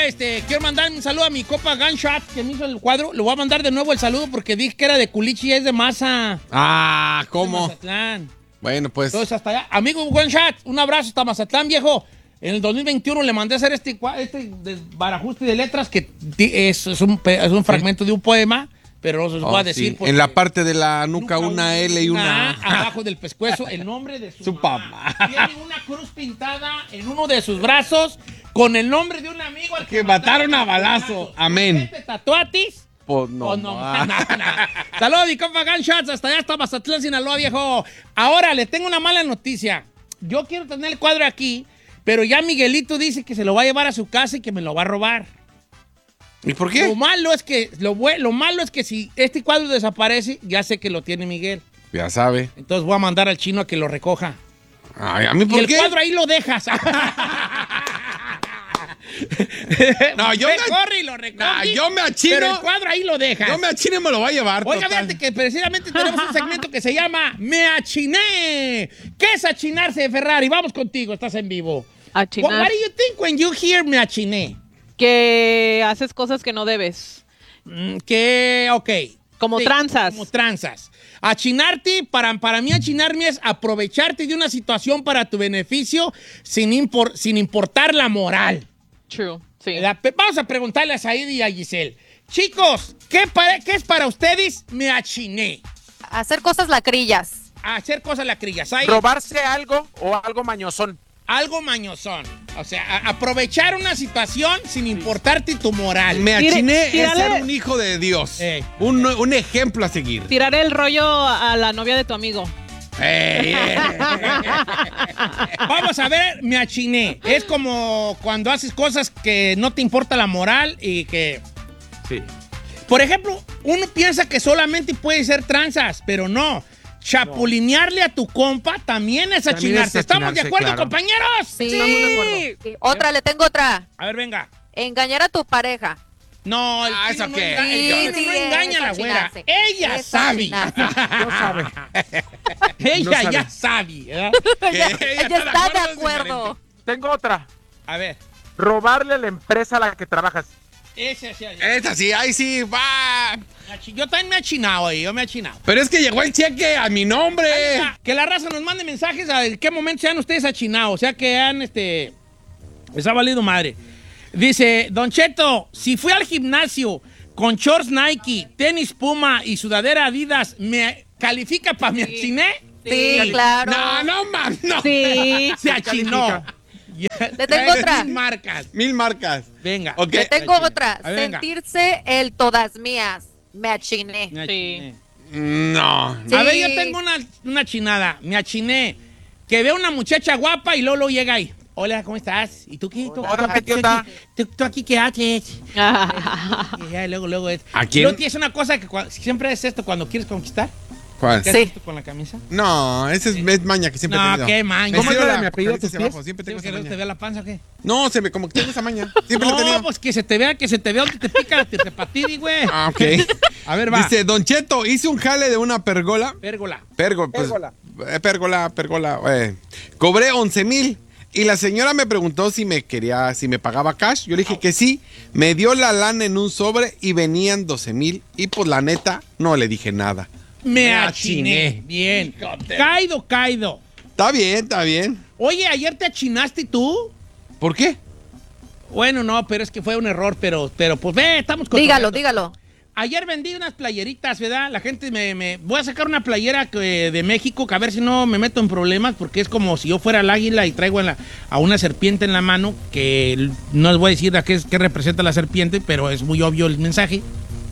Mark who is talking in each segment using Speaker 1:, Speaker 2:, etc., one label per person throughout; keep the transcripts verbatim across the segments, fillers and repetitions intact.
Speaker 1: a, este, quiero mandar un saludo a mi copa Gunshot, que me hizo el cuadro. Le voy a mandar de nuevo el saludo porque dije que era de culichi y es de masa.
Speaker 2: Ah, ¿cómo?
Speaker 1: De Mazatlán.
Speaker 2: Bueno, pues.
Speaker 1: Entonces, hasta allá. Amigo Gunshot, un abrazo hasta Mazatlán, viejo. En el dos mil veintiuno le mandé a hacer este, este barajuste de letras que es, es, un, es un fragmento de un poema. Pero no se los
Speaker 2: Oh,
Speaker 1: voy a decir.
Speaker 2: Sí. En la parte de la nuca, nuca una L y una
Speaker 1: A. Abajo del pescuezo, el nombre de su,
Speaker 2: su
Speaker 1: mamá.
Speaker 2: papá.
Speaker 1: Tiene una cruz pintada en uno de sus brazos con el nombre de un amigo al que,
Speaker 2: que mataron a balazo. Amén.
Speaker 1: ¿Te tatuatis?
Speaker 2: Pues no.
Speaker 1: Oh, no, no, no. Saludos, mi compa Gunshots. Hasta allá está Mazatlán, Sinaloa, viejo. Ahora, le tengo una mala noticia. Yo quiero tener el cuadro aquí, pero ya Miguelito dice que se lo va a llevar a su casa y que me lo va a robar.
Speaker 2: ¿Y por qué?
Speaker 1: Lo malo es que lo, lo malo es que si este cuadro desaparece, ya sé que lo tiene Miguel.
Speaker 2: Ya sabe.
Speaker 1: Entonces voy a mandar al chino a que lo recoja.
Speaker 2: Ay, ¿a mí por
Speaker 1: y el
Speaker 2: qué?
Speaker 1: cuadro ahí lo dejas.
Speaker 2: No, yo
Speaker 1: me
Speaker 2: me
Speaker 1: corre y lo recoge.
Speaker 2: No, yo me achino.
Speaker 1: Pero el cuadro ahí lo dejas.
Speaker 2: Yo me achino y me lo voy a llevar.
Speaker 1: Oiga,
Speaker 2: total.
Speaker 1: fíjate que precisamente tenemos un segmento que se llama Me Achiné. ¿Qué es achinarse, Ferrari? Vamos contigo, estás en vivo.
Speaker 3: Achinar.
Speaker 1: What, what do you think when you hear Me Achiné?
Speaker 3: Que haces cosas que no debes.
Speaker 1: Mm, que, ok.
Speaker 3: Como
Speaker 1: sí,
Speaker 3: tranzas.
Speaker 1: Como tranzas. Achinarte, para, para mí achinarme es aprovecharte de una situación para tu beneficio sin, impor, sin importar la moral.
Speaker 3: True, sí.
Speaker 1: La, vamos a preguntarle a Said y a Giselle. Chicos, ¿qué, para, ¿qué es para ustedes Me Achiné?
Speaker 4: Hacer cosas lacrillas.
Speaker 1: Hacer cosas lacrillas. Said.
Speaker 5: ¿Robarse algo o algo mañosón?
Speaker 1: Algo mañosón. O sea, a, aprovechar una situación sin importarte tu moral.
Speaker 2: Me achiné
Speaker 3: Tire,
Speaker 2: es ser un hijo de Dios.
Speaker 1: Ey.
Speaker 2: Un, un ejemplo a seguir.
Speaker 3: Tirar el rollo a la novia de tu amigo.
Speaker 1: Ey, ey. Vamos a ver, me achiné. Es como cuando haces cosas que no te importa la moral y que...
Speaker 2: Sí.
Speaker 1: Por ejemplo, uno piensa que solamente puede ser tranzas, pero no. Chapulinearle a tu compa también es
Speaker 5: También
Speaker 1: achinarse.
Speaker 5: es
Speaker 1: ¿Estamos de
Speaker 5: achinarse,
Speaker 1: acuerdo,
Speaker 5: claro.
Speaker 1: compañeros?
Speaker 4: Sí.
Speaker 5: Estamos de acuerdo.
Speaker 4: Sí. Otra, le tengo otra.
Speaker 1: A ver, venga.
Speaker 4: Engañar a tu pareja.
Speaker 1: No, el
Speaker 2: Ah,
Speaker 1: chino
Speaker 2: ¿eso
Speaker 1: no,
Speaker 2: qué?
Speaker 1: enga- el
Speaker 4: Sí,
Speaker 1: chino
Speaker 4: sí,
Speaker 1: no
Speaker 4: es
Speaker 1: engaña a la güera.
Speaker 4: achinarse.
Speaker 1: Ella
Speaker 4: Es
Speaker 1: sabe.
Speaker 4: achinarse.
Speaker 5: No sabe.
Speaker 1: Ella
Speaker 5: No sabe.
Speaker 1: ya sabe. ¿verdad?
Speaker 4: Ella,
Speaker 2: ella
Speaker 4: ella
Speaker 2: está de
Speaker 4: está de
Speaker 2: acuerdo, es
Speaker 4: acuerdo.
Speaker 5: Tengo otra.
Speaker 1: A ver.
Speaker 5: Robarle a la empresa a la que trabajas.
Speaker 1: Ese, ese, ese.
Speaker 2: Es así, ahí sí, va.
Speaker 1: Yo también me he achinado ahí, yo me he achinado.
Speaker 2: Pero es que llegó el cheque a mi nombre.
Speaker 1: Que la raza nos mande mensajes a en qué momento se han ustedes achinados. O sea, que han, este... Les ha valido madre. Dice, Don Cheto, si fui al gimnasio con shorts Nike, tenis Puma y sudadera Adidas, ¿me califica para mi achiné?
Speaker 4: Sí, claro.
Speaker 2: No, no, man, no.
Speaker 3: Sí.
Speaker 1: Se achinó.
Speaker 4: Le tengo otra.
Speaker 1: Mil marcas.
Speaker 2: Mil marcas.
Speaker 1: Venga.
Speaker 2: Ok.
Speaker 4: Le tengo otra.
Speaker 1: A ver, venga.
Speaker 4: Sentirse el todas mías. Me achiné.
Speaker 1: Me achiné.
Speaker 2: No.
Speaker 4: Sí.
Speaker 1: A ver, yo tengo una, una chinada. Me achiné. Que veo una muchacha guapa y Lolo llega ahí. Hola, ¿cómo estás? ¿Y tú qué? ¿Tú,
Speaker 5: Hola,
Speaker 1: tú- tú-
Speaker 5: ¿qué onda?
Speaker 1: tú- tú aquí qué haces? Y ya, luego, luego es.
Speaker 2: ¿A quién?
Speaker 1: Luego tienes una cosa que cua- siempre es esto cuando quieres conquistar.
Speaker 2: ¿Cuál?
Speaker 1: ¿Qué
Speaker 4: Sí.
Speaker 1: haces tú con la camisa?
Speaker 2: No, esa es, es maña que siempre he
Speaker 1: No,
Speaker 2: tenido.
Speaker 1: qué maña.
Speaker 2: Me
Speaker 1: ¿Cómo
Speaker 5: es
Speaker 2: estiro
Speaker 5: la de
Speaker 2: la
Speaker 5: mi apellido
Speaker 2: carita
Speaker 5: tus
Speaker 2: hacia
Speaker 5: pies?
Speaker 2: abajo, siempre tengo
Speaker 1: ¿Que
Speaker 2: esa
Speaker 1: no te
Speaker 2: maña.
Speaker 1: vea la panza o qué?
Speaker 2: No, se me, como que tengo esa maña. Siempre la he
Speaker 1: No,
Speaker 2: tenido.
Speaker 1: pues que se te vea, que se te vea donde te pica, te repatidi, güey.
Speaker 2: Ah, ok.
Speaker 1: A ver, va.
Speaker 2: Dice, Don Cheto, hice un jale de una pergola.
Speaker 1: Pérgola.
Speaker 2: Pergo, pues,
Speaker 5: Pérgola.
Speaker 2: eh, Pérgola, pergola. eh. Cobré once mil. Y la señora me preguntó si me quería, si me pagaba cash. Yo le dije que sí. Me dio la lana en un sobre y venían doce mil. Y pues la neta, no le dije nada.
Speaker 1: Me
Speaker 2: Me
Speaker 1: achiné.
Speaker 2: achiné.
Speaker 1: Bien. Caído, caído.
Speaker 2: Está bien, está bien.
Speaker 1: Oye, ¿ayer te achinaste tú?
Speaker 2: ¿Por qué?
Speaker 1: Bueno, no, pero es que fue un error, pero, pero pues ve, estamos con.
Speaker 4: Dígalo, dígalo.
Speaker 1: Ayer vendí unas playeritas, ¿verdad? La gente me, me... Voy a sacar una playera que, de México, que a ver si no me meto en problemas, porque es como si yo fuera el águila y traigo en la, a una serpiente en la mano, que no les voy a decir a qué, qué representa la serpiente, pero es muy obvio el mensaje.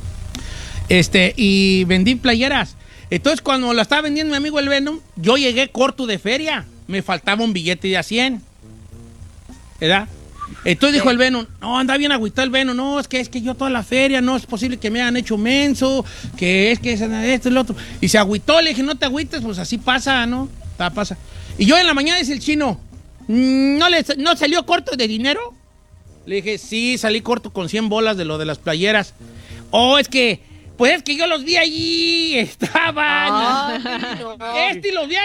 Speaker 1: Este, y vendí playeras. Entonces, cuando la estaba vendiendo mi amigo el Venom, yo llegué corto de feria. Me faltaba un billete de a cien. ¿Verdad? Entonces dijo el Venom, no, anda bien agüitado el Venom, no, es que es que yo toda la feria, no es posible que me hayan hecho menso, que es que es esto y lo otro. Y se agüitó, le dije, no te agüites, pues así pasa, ¿no? Está, pasa. Y yo en la mañana dice el chino, ¿no, le, ¿no salió corto de dinero? Le dije, sí, salí corto con cien bolas de lo de las playeras. Oh, es que, pues es que yo los vi allí, estaban.
Speaker 4: Ay, no.
Speaker 1: Este y los vi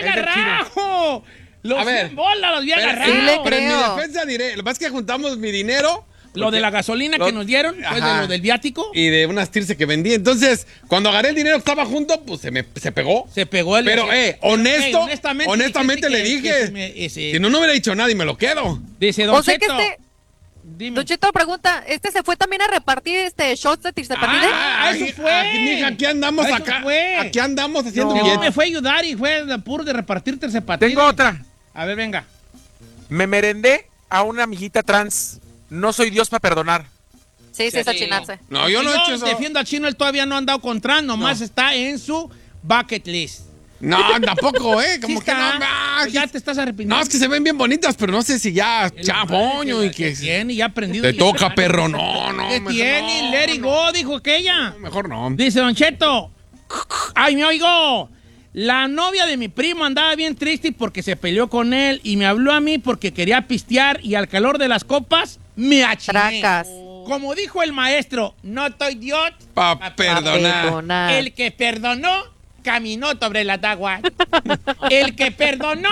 Speaker 1: agarrado. Los
Speaker 2: A ver,
Speaker 1: cien bolas los vi
Speaker 2: Pero,
Speaker 1: agarrado.
Speaker 4: Sí le
Speaker 2: pero en mi
Speaker 4: creo.
Speaker 2: defensa diré, lo que pasa es que juntamos mi dinero
Speaker 1: Lo de la gasolina
Speaker 2: Lo-
Speaker 1: que nos dieron, pues
Speaker 2: Ajá.
Speaker 1: de lo del viático,
Speaker 2: Y de unas tirse que vendí. Entonces, cuando agarré el dinero que estaba junto, pues se me se pegó.
Speaker 1: se pegó el...
Speaker 2: Pero, eh, honesto,
Speaker 1: eh, honestamente,
Speaker 2: honestamente le
Speaker 1: dijiste que-
Speaker 2: dije.
Speaker 1: que se me- ese-
Speaker 2: Si no, no hubiera dicho nada y me lo quedo.
Speaker 1: Dice Don
Speaker 4: O sea que
Speaker 1: Cheto,
Speaker 4: este,
Speaker 1: dime.
Speaker 4: Don Cheto pregunta, ¿este se fue también a repartir este shots de tirzepatide?
Speaker 1: Ah, eso
Speaker 2: Ay,
Speaker 1: fue.
Speaker 2: Aquí, mija, aquí andamos
Speaker 1: Eso
Speaker 2: acá.
Speaker 1: fue.
Speaker 2: Aquí andamos haciendo
Speaker 1: No,
Speaker 2: bien.
Speaker 1: me fue a ayudar y fue de puro de repartir tercepatines.
Speaker 5: Tengo otra.
Speaker 1: A ver, venga.
Speaker 5: Me merendé a una amiguita trans. No soy Dios para perdonar.
Speaker 4: Sí, sí, es achinarse.
Speaker 2: No, yo no he hecho eso.
Speaker 1: defiendo al chino, él todavía no ha andado con trans, nomás está en su bucket list.
Speaker 2: No, tampoco, ¿eh? Como
Speaker 1: Sí
Speaker 2: que
Speaker 1: está.
Speaker 2: no. ah,
Speaker 1: Pues ya
Speaker 2: que-
Speaker 1: te estás arrepintiendo.
Speaker 2: No, es que se ven bien bonitas, pero no sé si ya
Speaker 1: El
Speaker 2: chapoño
Speaker 1: hombre
Speaker 2: y que.
Speaker 1: tiene ya aprendido.
Speaker 2: Te toca, perro. No, no.
Speaker 1: ¿Qué
Speaker 2: mejor
Speaker 1: tiene?
Speaker 2: no,
Speaker 1: Let it
Speaker 2: no,
Speaker 1: go, dijo aquella.
Speaker 2: no, Mejor no.
Speaker 1: Dice Don Cheto. ¡Ay, me oigo! La novia de mi primo andaba bien triste porque se peleó con él y me habló a mí porque quería pistear y al calor de las copas me achiné.
Speaker 4: Tracas.
Speaker 1: Como dijo el maestro, no estoy Dios.
Speaker 2: Pa'
Speaker 1: pa-
Speaker 2: perdonar.
Speaker 4: Perdonar.
Speaker 1: El que perdonó, caminó sobre las aguas. El que perdonó,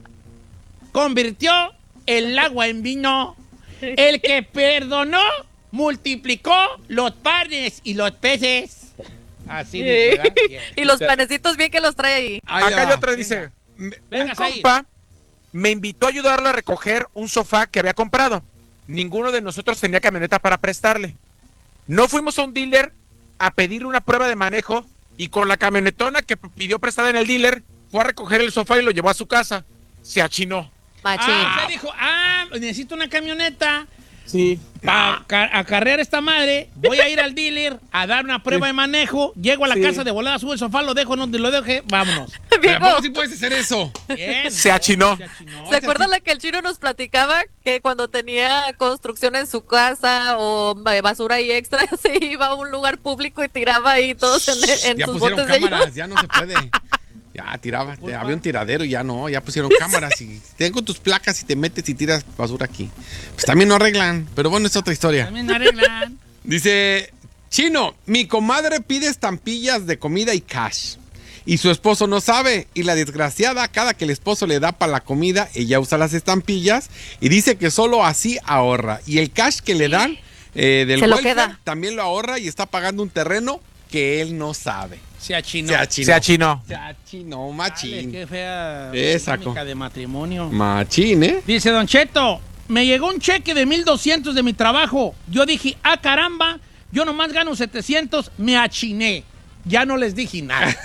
Speaker 1: convirtió el agua en vino. El que perdonó, multiplicó los panes y los peces. Así dice, ¿verdad? Bien.
Speaker 4: Y los panecitos bien que los trae ahí.
Speaker 2: Ahí
Speaker 5: Acá hay
Speaker 2: va.
Speaker 5: otra, dice.
Speaker 1: Venga,
Speaker 5: Un
Speaker 1: Said.
Speaker 5: compa me invitó a ayudarlo a recoger un sofá que había comprado. Ninguno de nosotros tenía camioneta para prestarle. No fuimos a un dealer a pedirle una prueba de manejo y con la camionetona que pidió prestada en el dealer fue a recoger el sofá y lo llevó a su casa. Se achinó.
Speaker 4: Machín.
Speaker 1: Ah, usted dijo, ah, necesito una camioneta
Speaker 5: Sí.
Speaker 1: para acarrear esta madre. Voy a ir al dealer a dar una prueba de manejo. Llego a la
Speaker 5: Sí.
Speaker 1: casa de volada, subo el sofá, lo dejo donde lo deje. Vámonos.
Speaker 2: Pero
Speaker 4: Viejo,
Speaker 2: ¿a poco sí puedes hacer eso?
Speaker 1: Bien.
Speaker 5: Se achinó.
Speaker 1: Se achinó.
Speaker 4: ¿se acuerdan la que el chino nos platicaba? Que cuando tenía construcción en su casa o eh, basura ahí extra, se iba a un lugar público y tiraba ahí todos en, en
Speaker 2: Ya
Speaker 4: sus
Speaker 2: pusieron
Speaker 4: botes de
Speaker 2: cámaras,
Speaker 4: ellos.
Speaker 2: ya no se puede. Ya tiraba, te- había un tiradero y ya no, ya pusieron cámaras y tengo tus placas y te metes y tiras basura aquí. Pues también no arreglan, pero bueno, es otra historia.
Speaker 1: También arreglan.
Speaker 2: Dice, Chino, mi comadre pide estampillas de comida y cash. Y su esposo no sabe. Y la desgraciada, cada que el esposo le da para la comida, ella usa las estampillas y dice que solo así ahorra. Y el cash que le dan eh, del
Speaker 4: Se lo
Speaker 2: welfare
Speaker 4: queda.
Speaker 2: también lo ahorra y está pagando un terreno que él no sabe.
Speaker 1: Se achinó.
Speaker 2: Se achinó.
Speaker 5: Se achinó.
Speaker 2: Se achinó,
Speaker 1: Dale,
Speaker 2: machín.
Speaker 1: qué fea
Speaker 2: Esa
Speaker 1: dinámica
Speaker 2: co-
Speaker 1: de matrimonio.
Speaker 2: Machín, ¿eh?
Speaker 1: Dice Don Cheto, me llegó un cheque de mil doscientos de mi trabajo. Yo dije, ah, caramba, yo nomás gano setecientos, me achiné. Ya no les dije nada.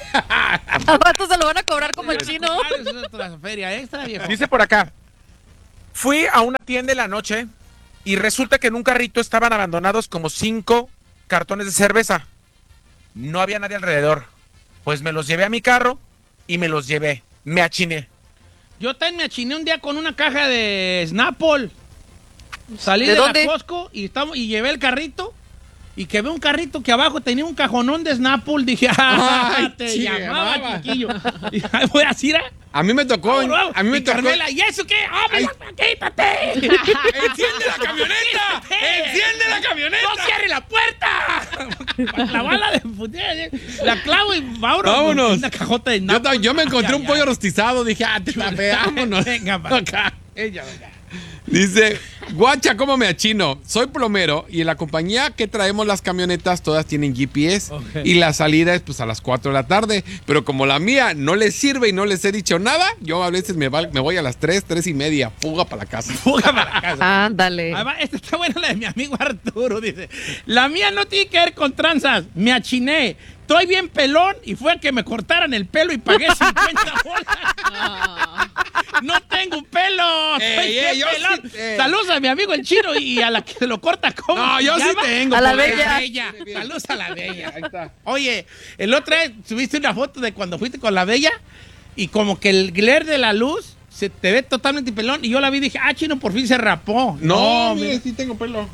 Speaker 4: Al rato se lo van a cobrar como el chino.
Speaker 1: Es otra feria extra, viejo.
Speaker 5: Dice por acá. Fui a una tienda en la noche y resulta que en un carrito estaban abandonados como cinco cartones de cerveza. No había nadie alrededor. Pues me los llevé a mi carro y me los llevé. Me achiné.
Speaker 1: Yo también me achiné un día con una caja de Snapple. Salí
Speaker 4: ¿De
Speaker 1: de,
Speaker 4: dónde?
Speaker 1: la Costco y, estamos, y llevé el carrito. Y que ve un carrito que abajo tenía un cajonón de Snapple. Dije, ah,
Speaker 2: Ay,
Speaker 1: te
Speaker 2: sí,
Speaker 1: llamaba,
Speaker 2: llamaba.
Speaker 1: chiquillo. Y ahí voy a decir,
Speaker 2: A mí me tocó,
Speaker 1: Vamos, vamos.
Speaker 2: a mí me
Speaker 1: Y
Speaker 2: tocó.
Speaker 1: Carmela, ¿y eso qué?
Speaker 2: Ay.
Speaker 1: ¡Ábrela, quítate!
Speaker 2: ¡Enciende la camioneta! ¡Enciende la camioneta!
Speaker 1: ¡No cierre la puerta! La bala de putea, la clavo y vámonos.
Speaker 2: Vámonos.
Speaker 1: Una cajota de
Speaker 2: Yo,
Speaker 1: Snapple.
Speaker 2: ta- yo me encontré
Speaker 1: Ya,
Speaker 2: un
Speaker 1: ya.
Speaker 2: pollo rostizado, dije, ah, te la vámonos.
Speaker 1: Venga, va.
Speaker 2: Acá.
Speaker 1: Ella, venga.
Speaker 2: Dice, guacha, ¿cómo me achino? Soy plomero y en la compañía que traemos las camionetas todas tienen G P S
Speaker 1: Ok.
Speaker 2: y la salida es pues a las cuatro de la tarde, pero como la mía no les sirve y no les he dicho nada, yo a veces me, va- me voy a las tres, tres y media, fuga para la casa.
Speaker 1: Fuga para casa.
Speaker 4: Ándale.
Speaker 1: Además, esta está buena la de mi amigo Arturo, dice. La mía no tiene que ver con tranzas. Me achiné. Estoy bien pelón y fue a que me cortaran el pelo y pagué cincuenta bolas. No tengo pelo. Estoy
Speaker 2: Ey,
Speaker 1: bien
Speaker 2: ey, yo
Speaker 1: pelón.
Speaker 2: sí, ey.
Speaker 1: Saludos a mi amigo el chino y a la que se lo corta. ¿Cómo
Speaker 2: No,
Speaker 1: se
Speaker 2: yo sí
Speaker 1: llama?
Speaker 2: tengo.
Speaker 4: A la
Speaker 2: por-
Speaker 4: bella.
Speaker 1: Bella. Saludos a la bella. Ahí está. Oye, el otro día subiste una foto de cuando fuiste con la bella y como que el glare de la luz se te ve totalmente pelón y yo la vi y dije, ah, chino, por fin se rapó.
Speaker 2: No,
Speaker 1: mira.
Speaker 2: mire, sí tengo pelo.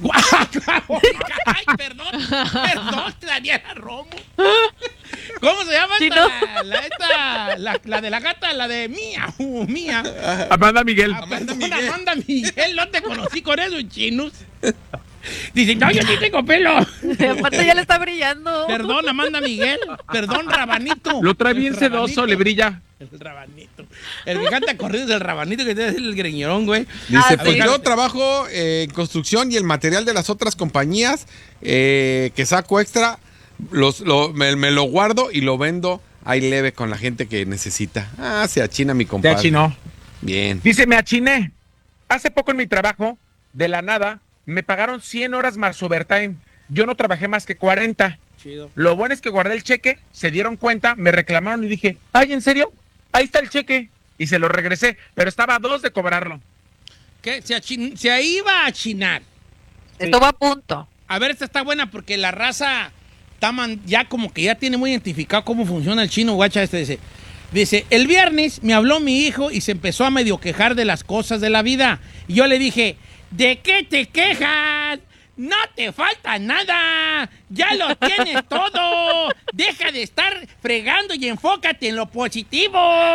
Speaker 1: Ay, perdón, perdón, Daniela Romo. ¿Cómo se llama esta?
Speaker 4: Chino.
Speaker 1: La, la, esta, la, la de la gata, la de mía, uh, mía.
Speaker 5: Amanda Miguel.
Speaker 1: Amanda
Speaker 2: Miguel.
Speaker 1: Miguel. Amanda Miguel, no te conocí con eso, chinos. Dicen, no, yo sí tengo pelo.
Speaker 4: Aparte ya le está brillando.
Speaker 1: Perdón, Amanda Miguel. Perdón, Rabanito.
Speaker 5: Lo trae bien
Speaker 1: Rabanito.
Speaker 5: sedoso, le brilla.
Speaker 1: El rabanito. El que canta corridos del rabanito que tiene el greñerón, güey.
Speaker 2: Dice,
Speaker 4: Ah,
Speaker 2: pues
Speaker 4: sí.
Speaker 2: yo trabajo eh, en construcción y el material de las otras compañías eh, que saco extra, los, lo- me, me lo guardo y lo vendo ahí leve con la gente que necesita. Ah, se achina mi
Speaker 5: Te
Speaker 2: compadre.
Speaker 5: achinó.
Speaker 2: Bien.
Speaker 5: Dice, me achiné. Hace poco en mi trabajo, de la nada, me pagaron cien horas más overtime. Yo no trabajé más que cuarenta.
Speaker 1: Chido.
Speaker 5: Lo bueno es que guardé el cheque, se dieron cuenta, me reclamaron y dije, ay, ¿en serio? Ahí está el cheque. Y se lo regresé, pero estaba a dos de cobrarlo.
Speaker 1: ¿Qué? Se, achin- se iba a achinar.
Speaker 4: Estuvo a punto.
Speaker 1: A ver, esta está buena porque la raza está man- ya como que ya tiene muy identificado cómo funciona el chino, guacha. Este dice, dice, el viernes me habló mi hijo y se empezó a medio quejar de las cosas de la vida. Y yo le dije, ¿de qué te quejas? No te falta nada. Ya lo tienes todo. Deja de estar fregando y enfócate en lo positivo.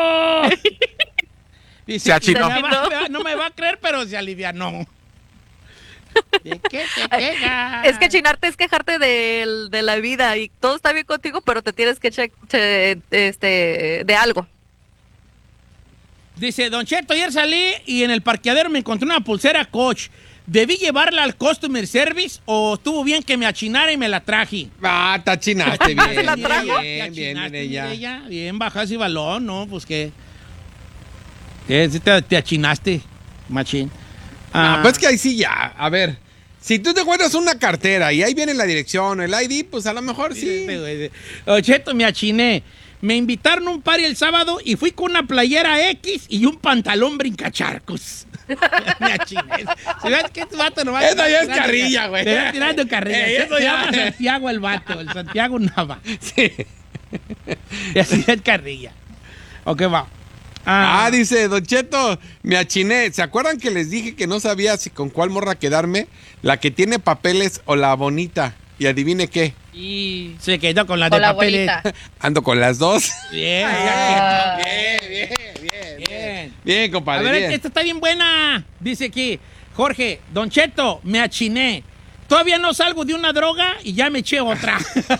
Speaker 1: Dice,
Speaker 5: Se achinó.
Speaker 1: "No me va- no me va a creer, pero se alivianó. ¿De qué te quejas?
Speaker 4: Es que chinarte es quejarte del- de, la vida y todo está bien contigo, pero te tienes que che, che- este, de algo.
Speaker 1: Dice, Don Cheto, ayer salí y en el parqueadero me encontré una pulsera Coach. ¿Debí llevarla al Customer Service o estuvo bien que me achinara y me la traje?
Speaker 2: Ah, te achinaste bien.
Speaker 4: ¿Se la
Speaker 2: bien,
Speaker 4: trajo?
Speaker 2: bien, bien,
Speaker 1: achinaste,
Speaker 2: Mireya.
Speaker 1: Mireya. Bien, bajas y balón, ¿no? Pues que... que sí te, te achinaste, machín.
Speaker 2: Ah,
Speaker 1: Ah,
Speaker 2: pues que ahí sí ya. A ver, si tú te encuentras una cartera y ahí viene la dirección, el I D, pues a lo mejor sí.
Speaker 1: Este güey de- Don Cheto, me achiné. Me invitaron a un party el sábado y fui con una playera X y un pantalón brincacharcos. Me achiné. ¿Se ves que este vato nomás...
Speaker 2: Eso ya es
Speaker 1: tirando-
Speaker 2: carrilla, güey.
Speaker 1: Te va tirando carrilla.
Speaker 2: Eh, eso
Speaker 1: Se
Speaker 2: ya-
Speaker 1: llama Santiago el vato, el Santiago Nava.
Speaker 2: Sí.
Speaker 1: Y así es carrilla. Ok, va.
Speaker 2: Ah, dice, Don Cheto, me achiné. ¿Se acuerdan que les dije que no sabía si con cuál morra quedarme? ¿La que tiene papeles o la bonita? Y adivine qué.
Speaker 3: Y
Speaker 1: Se quedó con la
Speaker 6: Con
Speaker 1: de
Speaker 6: la
Speaker 1: papeles.
Speaker 6: abuelita.
Speaker 2: Ando con las dos.
Speaker 1: Bien,
Speaker 6: Ah.
Speaker 2: Bien, bien, bien, bien.
Speaker 1: bien.
Speaker 2: Bien,
Speaker 1: A
Speaker 2: compadre.
Speaker 1: ver,
Speaker 2: bien.
Speaker 1: esta está bien buena. Dice aquí, Jorge, Don Cheto, me achiné. Todavía no salgo de una droga y ya me eché otra.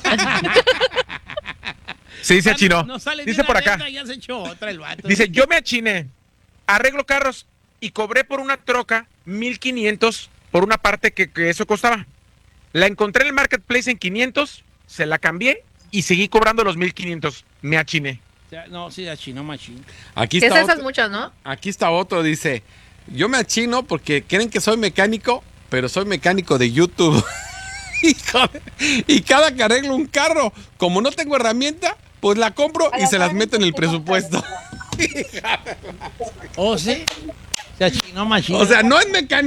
Speaker 5: Sí, se achinó.
Speaker 1: No sale de
Speaker 5: Dice
Speaker 1: una
Speaker 5: por acá.
Speaker 1: deuda, ya se echó otra el vato.
Speaker 5: Dice, yo me achiné, arreglo carros y cobré por una troca mil quinientos por una parte que, que eso costaba. La encontré en el marketplace en quinientos, se la cambié y seguí cobrando los mil quinientos. Me achiné.
Speaker 1: O sea, no, sí, achinó machín.
Speaker 2: Aquí
Speaker 6: Que
Speaker 2: está,
Speaker 6: esas
Speaker 2: otro,
Speaker 6: muchas, ¿no?
Speaker 2: aquí está otro, dice, yo me achino porque creen que soy mecánico, pero soy mecánico de YouTube. Hijo de- y cada que arreglo un carro, como no tengo herramienta, pues la compro y se las meto en el presupuesto.
Speaker 1: ¿Oh, sí? Se achinó machín.
Speaker 2: O sea, no es mecánico.